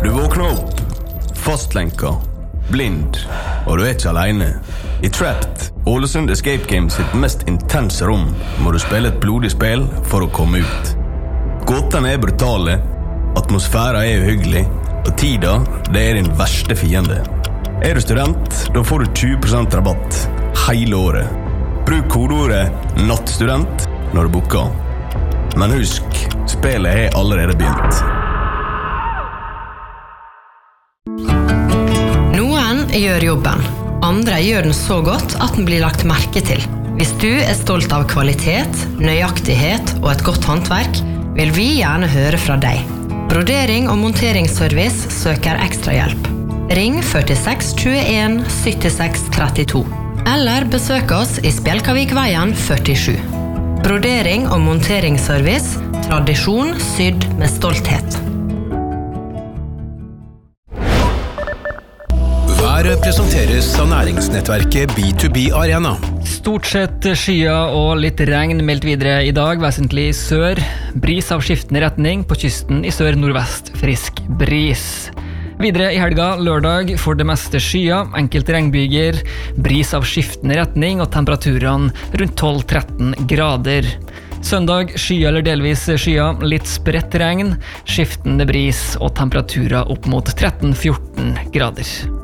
Du våkner opp, fastlenka, blind, og du ikke alene. I Trapped, Ålesund Escape Games sitt mest intense rom, må du spille et blodig spill for å komme ut. Gåtene brutale, atmosfæren uhyggelig, og tida, det din verste fiende. Du student, da får du 20% rabatt hele året. Bruk kodeordet NATTSTUDENT når du booker. Men husk, spillet allerede begynt. Noen gjør jobben. Andre gjør den så godt at den blir lagt merke til. Hvis du stolt av kvalitet, nøyaktighet og et godt håndverk, vil vi gjerne høre fra deg. Brodering og monteringsservice søker ekstra hjelp. Ring 46 21 76 32. Eller besøk oss i Spjelkavikveien 47. Brodering og monteringsservice, tradisjon sydd med stolthet. Været presenteres av næringsnettverket B2B Arena. Stort sett skyer og litt regn meldt videre i dag, vesentlig i sør. Bris av skiftende retning på kysten i sør-nordvest, frisk bris. Videre i helga, lørdag, for det meste skyer, enkelte regnbyger, bris av skiftende retning og temperaturene rundt 12-13 grader. Søndag, skyer eller delvis skyer, litt spredt regn, skiftende bris og temperaturer opp mot 13-14 grader.